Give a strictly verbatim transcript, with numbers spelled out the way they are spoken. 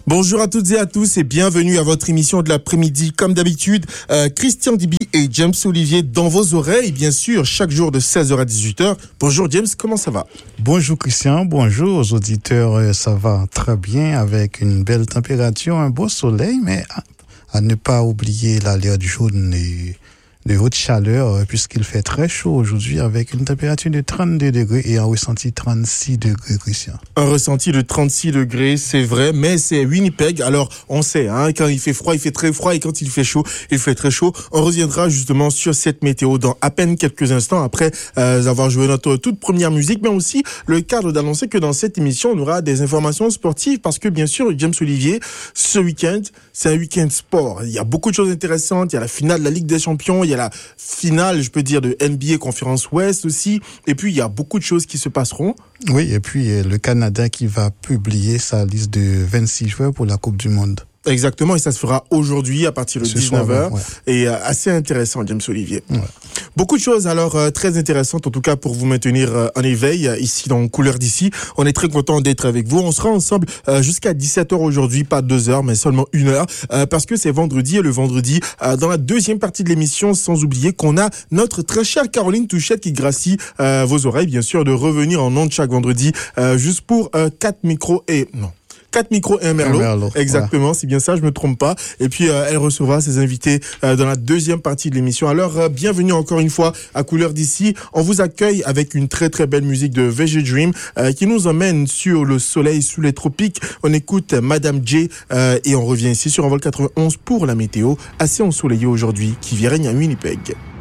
Bonjour à toutes et à tous et bienvenue à votre émission de l'après-midi. Comme d'habitude, euh, Christian Dibi et James Olivier dans vos oreilles, bien sûr, chaque jour de seize heures à dix-huit heures. Bonjour James, comment ça va? Bonjour Christian, bonjour aux auditeurs, ça va très bien avec une belle température, un beau soleil, mais à, à ne pas oublier l'alerte jaune et de haute chaleur puisqu'il fait très chaud aujourd'hui avec une température de trente-deux degrés et un ressenti trente-six degrés, Christian. Un ressenti de trente-six degrés, c'est vrai, mais c'est Winnipeg. Alors, on sait, hein, quand il fait froid, il fait très froid et quand il fait chaud, il fait très chaud. On reviendra justement sur cette météo dans à peine quelques instants après euh, avoir joué notre toute première musique, mais aussi le cadre d'annoncer que dans cette émission, on aura des informations sportives parce que bien sûr, James Olivier, ce week-end, c'est un week-end sport. Il y a beaucoup de choses intéressantes. Il y a la finale de la Ligue des Champions, il y a la finale, je peux dire, de N B A Conférence Ouest aussi. Et puis, il y a beaucoup de choses qui se passeront. Oui, et puis le Canada qui va publier sa liste de vingt-six joueurs pour la Coupe du Monde. Exactement, et ça se fera aujourd'hui à partir de Ce dix-neuf heures. soir, ouais. Et euh, assez intéressant, James Olivier. Ouais. Beaucoup de choses, alors euh, très intéressantes, en tout cas pour vous maintenir euh, en éveil, euh, ici dans Couleur d'ici. On est très content d'être avec vous. On sera ensemble euh, jusqu'à dix-sept heures aujourd'hui, pas deux heures, mais seulement une heure, euh, parce que c'est vendredi, et le vendredi, euh, dans la deuxième partie de l'émission, sans oublier qu'on a notre très chère Caroline Touchette qui gracie euh, vos oreilles, bien sûr, de revenir en ondes chaque vendredi, euh, juste pour euh, quatre micros et... non. Quatre micros et un merlot. Un merlot, Exactement, c'est bien ça, je me trompe pas. Et puis, euh, elle recevra ses invités euh, dans la deuxième partie de l'émission. Alors, euh, bienvenue encore une fois à Couleur d'ici. On vous accueille avec une très très belle musique de V G Dream euh, qui nous emmène sur le soleil sous les tropiques. On écoute Madame J euh, et on revient ici sur Envol quatre-vingt-onze pour la météo assez ensoleillée aujourd'hui qui vient règne à Winnipeg.